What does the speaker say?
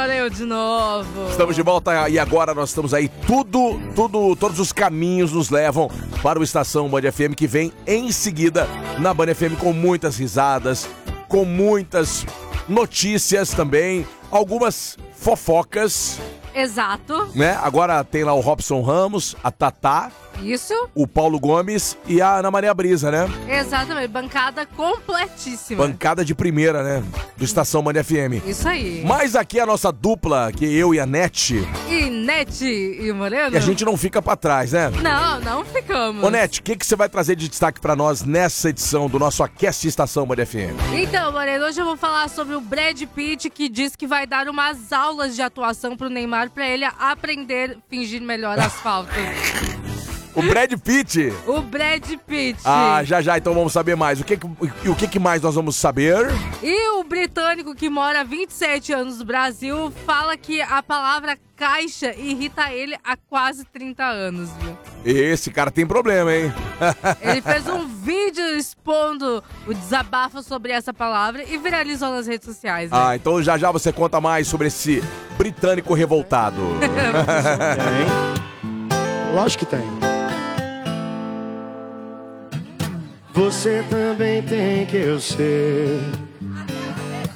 Olha eu de novo. Estamos de volta e agora nós estamos aí, todos os caminhos nos levam para o Estação Band FM, que vem em seguida na Band FM com muitas risadas, com muitas notícias também, algumas fofocas. Exato. Né? Agora tem lá o Robson Ramos, a Tatá. Isso. O Paulo Gomes e a Ana Maria Brisa, né? Exatamente, bancada completíssima. Bancada de primeira, né? Do Estação Band FM. Isso aí. Mas aqui a nossa dupla, que eu e a Nete. E Nete e Moreno. E a gente não fica pra trás, né? Não ficamos. Ô Nete, o que você vai trazer de destaque pra nós nessa edição do nosso Aquece Estação Band FM? Então, Moreno, hoje eu vou falar sobre o Brad Pitt, que diz que vai dar umas aulas de atuação pro Neymar pra ele aprender a fingir melhor as faltas. O Brad Pitt? O Brad Pitt. Ah, já, então vamos saber mais. O que mais nós vamos saber? E o britânico que mora há 27 anos no Brasil fala que a palavra caixa irrita ele há quase 30 anos, viu? Esse cara tem problema, hein? Ele fez um vídeo expondo o desabafo sobre essa palavra e viralizou nas redes sociais, né? Ah, então já você conta mais sobre esse britânico revoltado. Tem. Lógico que tem. Você também tem que eu ser